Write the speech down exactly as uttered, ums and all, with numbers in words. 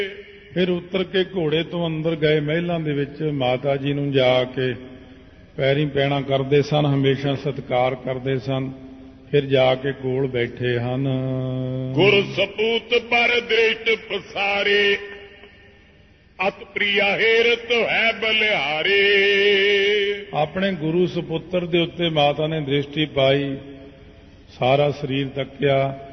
ਫਿਰ ਉਤਰ ਕੇ ਘੋੜੇ ਤੋਂ ਅੰਦਰ ਗਏ ਮਹਿਲਾਂ ਦੇ ਵਿੱਚ ਮਾਤਾ ਜੀ ਨੂੰ ਜਾ ਕੇ ਪੈਰੀਂ ਪੈਣਾ ਕਰਦੇ ਸਨ, ਹਮੇਸ਼ਾ ਸਤਿਕਾਰ ਕਰਦੇ ਸਨ। ਫਿਰ ਜਾ ਕੇ ਕੋਲ ਬੈਠੇ ਹਨ। ਗੁਰ ਸਪੂਤ ਪਰ ਦ੍ਰਿਸ਼ਟ ਪਸਾਰੇ, ਅਤ ਪ੍ਰਿਆ ਹੇਰਤ ਹੈ ਬਲਿਹਾਰੇ। ਆਪਣੇ ਗੁਰੂ ਸੁਪੁੱਤਰ ਦੇ ਉੱਤੇ ਮਾਤਾ ਨੇ ਦ੍ਰਿਸ਼ਟੀ ਪਾਈ, ਸਾਰਾ ਸਰੀਰ ਤੱਕਿਆ,